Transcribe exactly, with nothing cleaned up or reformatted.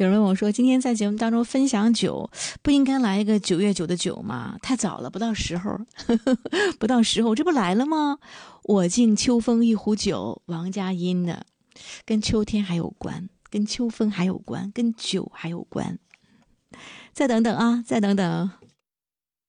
有人问我说，今天在节目当中分享酒，不应该来一个九月九的酒吗？太早了，不到时候，不到时候，这不来了吗？我敬秋风一壶酒，王佳音的，跟秋天还有关，跟秋风还有关，跟酒还有关。再等等啊，再等等。